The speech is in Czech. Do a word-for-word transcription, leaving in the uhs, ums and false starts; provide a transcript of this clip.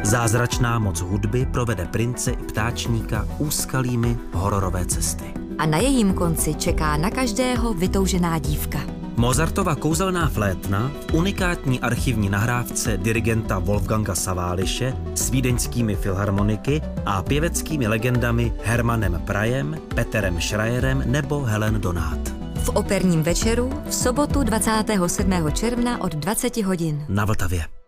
Zázračná moc hudby provede prince i ptáčníka úskalými hororové cesty. A na jejím konci čeká na každého vytoužená dívka. Mozartova kouzelná flétna v unikátní archivní nahrávce dirigenta Wolfganga Saváliše s vídeňskými filharmoniky a pěveckými legendami Hermannem Prajem, Peterem Schreierem nebo Helen Donát. V operním večeru v sobotu dvacátého sedmého června od dvaceti hodin. Na Vltavě.